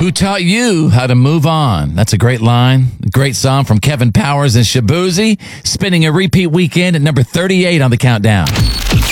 Who taught you how to move on? That's a great line. A great song from Kevin Powers and Shabuzi, spending a repeat weekend at number 38 on the countdown.